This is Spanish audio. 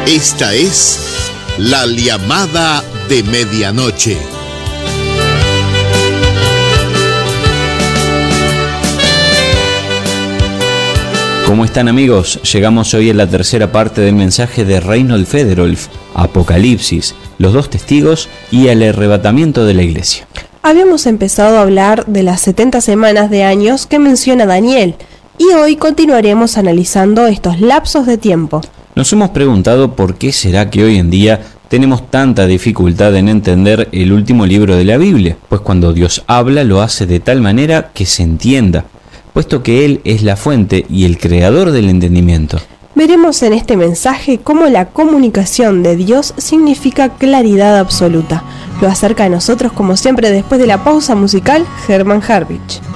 Esta es la llamada de medianoche. ¿Cómo están, amigos? Llegamos hoy a la tercera parte del mensaje de Reinhold Federolf, Apocalipsis, los dos testigos y el arrebatamiento de la iglesia. Habíamos empezado a hablar de las 70 semanas de años que menciona Daniel, y hoy continuaremos analizando estos lapsos de tiempo. Nos hemos preguntado por qué será que hoy en día tenemos tanta dificultad en entender el último libro de la Biblia, pues cuando Dios habla lo hace de tal manera que se entienda, puesto que Él es la fuente y el creador del entendimiento. Veremos en este mensaje cómo la comunicación de Dios significa claridad absoluta. Lo acerca a nosotros, como siempre, después de la pausa musical, Hermann Harwich.